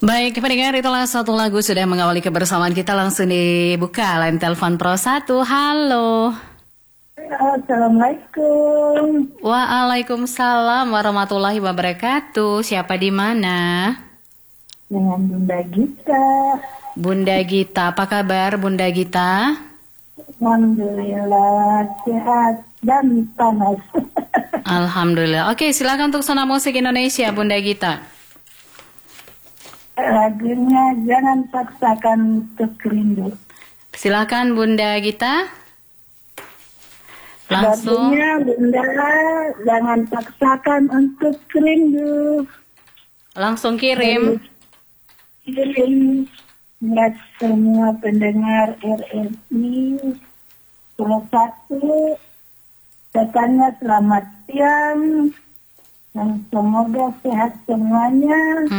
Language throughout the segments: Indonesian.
Baik, pendengar, itulah satu lagu sudah mengawali kebersamaan kita. Langsung dibuka line telepon Pro 1. Halo. Assalamualaikum. Waalaikumsalam warahmatullahi wabarakatuh. Siapa di mana? Dengan Bunda Gita. Bunda Gita, apa kabar Bunda Gita? Alhamdulillah sehat dan panas. Alhamdulillah. Oke, silakan untuk Zona Musik Indonesia, Bunda Gita. Lagunya Jangan Paksakan Untuk Rindu. Silakan Bunda Gita. Langsung. Lagunya Bunda Jangan Paksakan Untuk Rindu. Langsung kirim. Kirim buat semua pendengar RRI Pro 1. Katanya selamat siang dan semoga sehat semuanya.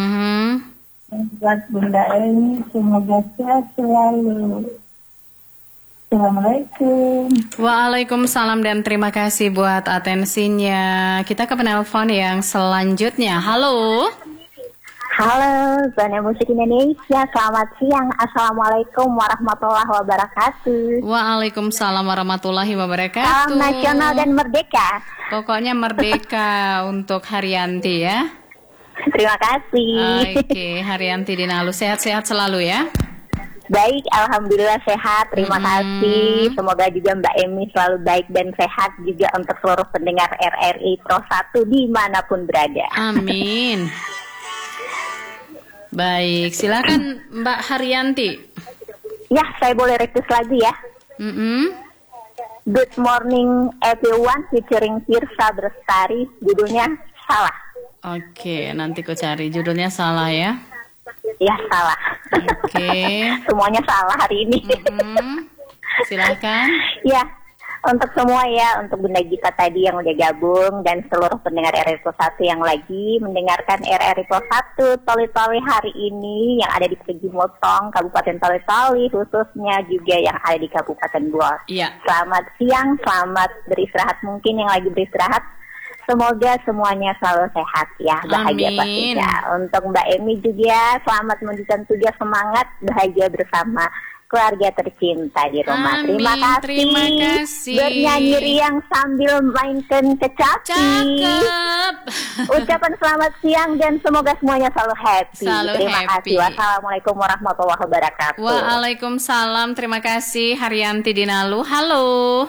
Buat Bunda Eni semoga sehat selalu. Assalamualaikum. Waalaikumsalam dan terima kasih buat atensinya. Kita ke penelpon yang selanjutnya. Halo. Halo, Zona Musik Indonesia. Selamat siang. Assalamualaikum warahmatullahi wabarakatuh. Waalaikumsalam warahmatullahi wabarakatuh. Salam nasional dan merdeka. Pokoknya merdeka untuk Haryanti ya. Terima kasih. Oke, Haryanti Dinalu, sehat-sehat selalu ya. Baik, alhamdulillah sehat. Terima kasih. Semoga juga Mbak Emi selalu baik dan sehat juga untuk seluruh pendengar RRI Pro 1 dimanapun berada. Amin. Baik, silakan Mbak Haryanti. Ya, saya boleh request lagi ya. Good Morning Everyone featuring Tirsa Bestari, judulnya Salah. Oke, nanti ku cari judulnya. Salah ya. Ya, salah. Oke. Semuanya salah hari ini. Silakan. Ya, untuk semua ya, untuk Bunda Gita tadi yang udah gabung dan seluruh pendengar RRI Pro 1 yang lagi mendengarkan RRI Pro 1 Toli-Toli hari ini yang ada di Perigi Motong, Kabupaten Toli-Toli, khususnya juga yang ada di Kabupaten Bogor. Iya. Selamat siang, selamat beristirahat mungkin yang lagi beristirahat. Semoga semuanya selalu sehat ya, bahagia pastinya. Untuk Mbak Emi juga selamat melanjutkan tugas, semangat, bahagia bersama keluarga tercinta di rumah. Amin. Terima kasih. Bernyanyi riang sambil mainkan kecapi. Cakep. Ucapan selamat siang dan semoga semuanya selalu happy. Terima happy. kasih. Wassalamualaikum warahmatullahi wabarakatuh. Waalaikumsalam. Terima kasih Haryanti Dinalu. Halo.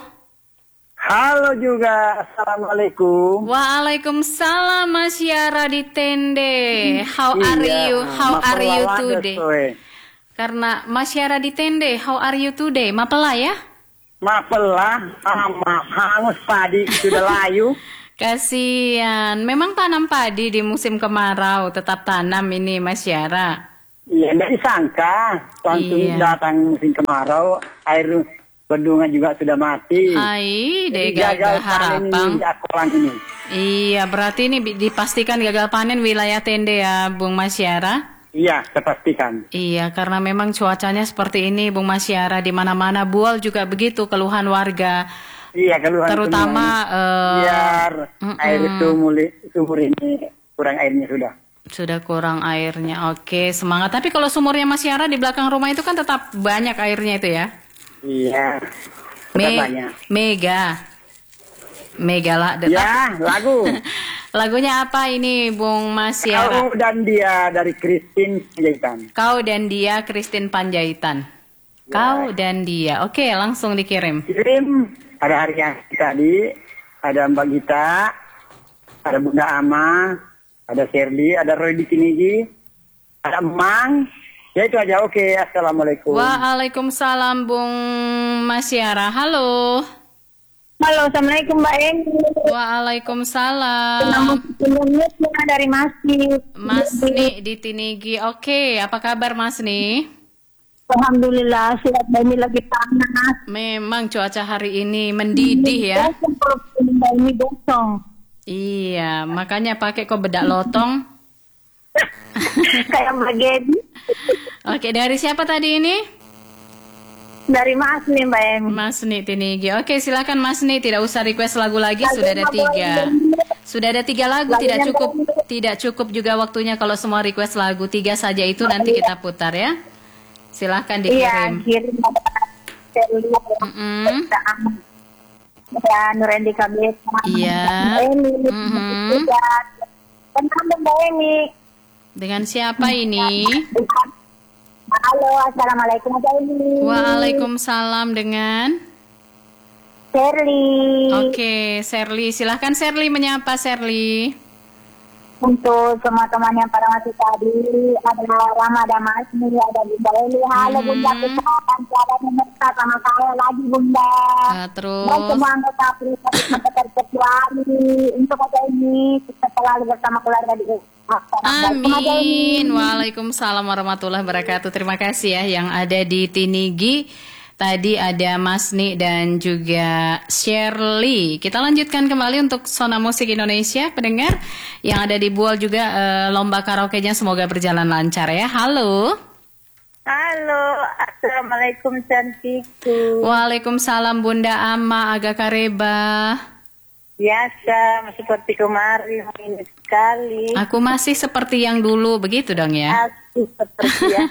Halo juga, Assalamualaikum. Waalaikumsalam Mas Yara di Tende. How are you? How are you today? Karena Mas Yara di Tende, how are you today? Mapela ya? Mapela, hangus padi sudah layu. Kasihan. Memang tanam padi di musim kemarau, tetap tanam ini Mas Yara. Iya, tidak disangka. Langsung datang musim kemarau, air bendungan juga sudah mati. Ai, gagal harapan. Ini. Iya, berarti ini dipastikan gagal panen wilayah Tende ya, Bung Mas Yara? Iya, terpastikan. Iya, karena memang cuacanya seperti ini, Bung Mas Yara, di mana-mana. Bual juga begitu, keluhan warga. Iya, keluhan. Terutama biar air sumur ini kurang airnya sudah. Sudah kurang airnya. Oke, semangat. Tapi kalau sumurnya Mas Yara di belakang rumah itu kan tetap banyak airnya itu ya? Iya. Mega lah. Ya, lagu. Lagunya apa ini, Bung Mas Yara? Kau dan Dia dari Christine Panjaitan. Kau dan Dia, Christine Panjaitan. Ya. Kau dan Dia. Oke, langsung dikirim. Kirim. Ada Haryanti tadi, ada Mbak Gita, ada Bunda Ama, ada Shirley, ada Roy di Tinigi, ada Emang. Ya itu aja. Oke, Assalamualaikum. Waalaikumsalam Bung Mas Yara. Halo. Halo, Assalamualaikum Mbak Eni. Waalaikumsalam. Dari Mas Ni di Tinigi. Oke, apa kabar Mas Ni? Alhamdulillah, sihat. Ini lagi panas. Memang cuaca hari ini mendidih ya. Ini gosong. Iya, makanya pakai kok bedak lotong. Kayak Mbak Gedi. Oke, dari siapa tadi ini? Dari Mas Ni, Mbak Emi. Mas Ni Tinigi. Oke, silakan Mas Ni, tidak usah request lagu lagi, sudah ada 3. Sudah ada 3 lagu, tidak cukup tidak cukup juga waktunya kalau semua request lagu. 3 saja itu nanti kita putar ya. Silahkan dikirim. Iya, kirim ya, Nurendi Kabit. Iya. Mbak Emi. Dengan siapa ini? Halo, assalamualaikum Mbak Emi. Waalaikumsalam dengan Shirley. Oke, Shirley. Silahkan Shirley menyapa Shirley. Untuk semua teman yang pada masih tadi, ada Rama, ada Masni, ada Bunda Eli. Halo Bunda, kita akan ada pemirsa sama saya lagi Bunda. Terus. Dan semua anggota pribadi terkecuali untuk ada ini kita selalu bersama keluarga di Amin. Waalaikumsalam warahmatullahi wabarakatuh. Terima kasih ya yang ada di Tinigi. Tadi ada Masni dan juga Shirley. Kita lanjutkan kembali untuk Sona Musik Indonesia. Pendengar yang ada di Buol juga lomba karaoke-nya semoga berjalan lancar ya. Halo. Halo, assalamualaikum cantikku. Waalaikumsalam Bunda Ama Aga Kareba. Biasa, seperti kemarin ini sekali. Aku masih seperti yang dulu, begitu dong ya? Aku seperti yang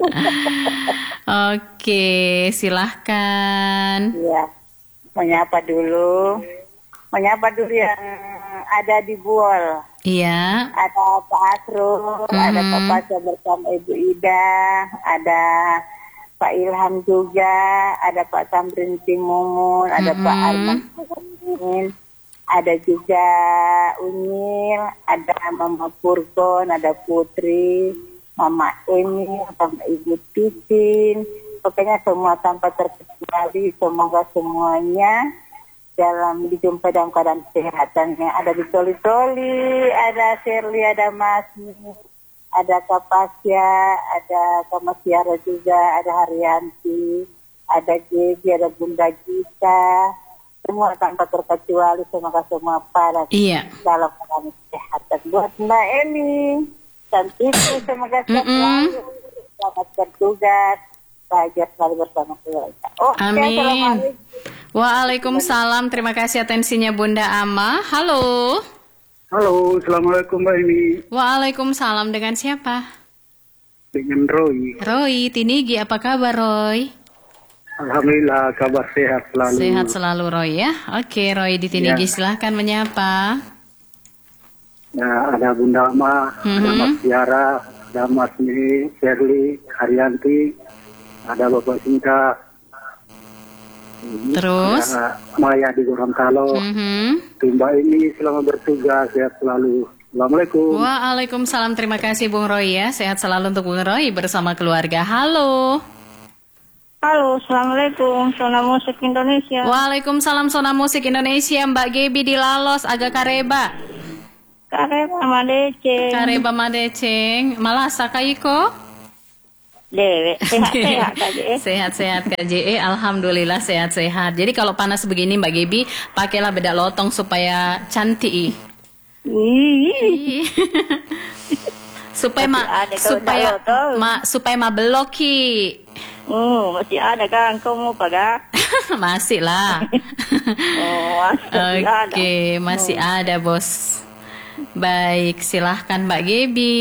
Oke, silahkan. ya, menyapa dulu yang ada di Buol. Iya. Ada Pak Asrul, ada Pak Pasha bersama Ibu Ida, ada Pak Ilham juga, ada Pak Tamrin Timumun, ada Pak Arman, ada juga Unyil, ada Mama Purgon, ada Putri, Mama Emi, sama Ibu Titin. Pokoknya semua tanpa terkecuali, semoga semuanya dalam dijumpai dalam keadaan kesehatannya. Ada di Toli-Toli, ada Shirley, ada Masni, ada Kak Pasya, ada Kak Masyara juga, ada Haryanti, ada Gigi, ada Bunda Gita. Semua tanpa terkecuali, semoga semua pada dalam keadaan kesehatan. Buat Mbak Emi, cantikku, semoga selalu selamat bertugas, bahagia selalu bersama keluarga. Amin. Waalaikumsalam, terima kasih atensinya Bunda Ama. Halo. Halo, assalamualaikum Mbak Emi. Waalaikumsalam, dengan siapa? Dengan Roy. Roy, Tinigi, apa kabar Roy? Alhamdulillah, kabar sehat selalu. Sehat selalu Roy ya. Oke, Roy di Tinigi, silahkan menyapa. Ya, ada Bunda Ama, ada Mas Tiara, ada Mas Ni, Shirley, Haryanti, ada Bapak Sinta, terus ada Maya di Gorontalo. Mbak ini selamat bertugas, sehat selalu. Assalamualaikum. Waalaikumsalam, terima kasih Bung Roy ya. Sehat selalu untuk Bung Roy bersama keluarga. Halo. Halo, assalamualaikum, Sona Musik Indonesia. Waalaikumsalam, Sona Musik Indonesia. Mbak Gebi di Lalos, Aga Kareba. Kareba Madeceng. Kareba Madeceng. Malah Sakaiko. Dewe, sehat-sehat KJE. Sehat-sehat KJE, alhamdulillah sehat-sehat. Jadi kalau panas begini Mbak Gebi, pakailah bedak lotong supaya cantik. supaya beloki. Masih ada kan kamu pagar? Masih lah. Oke, masih ada bos. Baik, silahkan Mbak Gebi.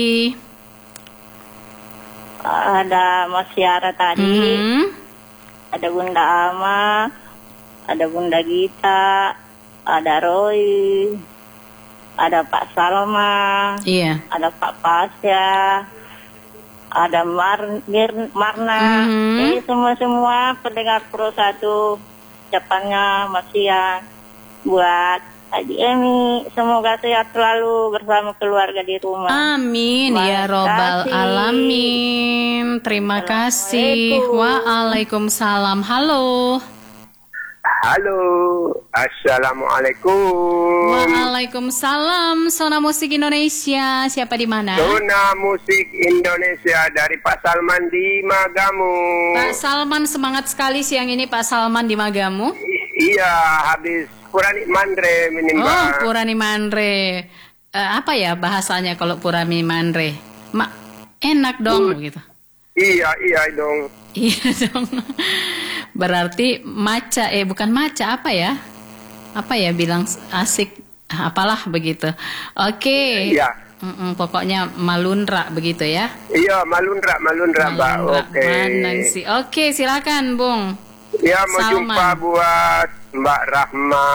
Ada Mas Tiara tadi, ada Bunda Ama, ada Bunda Gita, ada Roy, ada Pak Salma, ada Pak Pasya, ada Marna, jadi semua pendengar Pro 1, ucapannya masih yang buat Haji Emi, semoga sehat selalu bersama keluarga di rumah. Amin ya robbal alamin. Terima kasih. Waalaikumsalam. Halo. Halo, assalamualaikum. Waalaikumsalam. Sona Musik Indonesia. Siapa di mana? Sona Musik Indonesia dari Pak Salman di Magamu. Pak Salman, semangat sekali siang ini Pak Salman di Magamu. Iya, habis Purani Mandre menimba. Oh, Purani Mandre. Apa ya bahasanya kalau Purani Mandre? Enak dong gitu. Iya dong. Iya dong. Berarti maca, bukan maca, apa ya? Apa ya bilang asik, apalah begitu. Oke. Iya. Pokoknya Malunra begitu ya? Iya, Malunra Mbak. Oke. Manangsi. Oke, silakan Bung. Ya, mau Salman. jumpa buat Mbak Rahma,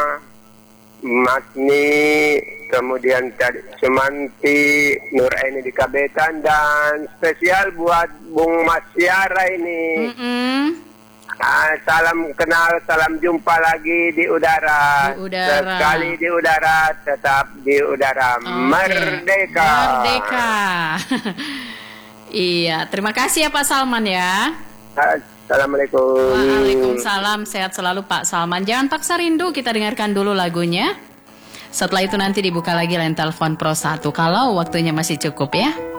Masni, kemudian tadi Sumanti, Nuraini di Kabetan, dan spesial buat Bung Masyara ini. Salam kenal, salam jumpa lagi di udara. Sekali di udara, tetap di udara. Merdeka. Merdeka. Iya, terima kasih ya Pak Salman ya. Assalamualaikum. Waalaikumsalam, sehat selalu Pak Salman. Jangan paksa rindu, kita dengarkan dulu lagunya. Setelah itu nanti dibuka lagi line telepon Pro 1 kalau waktunya masih cukup ya.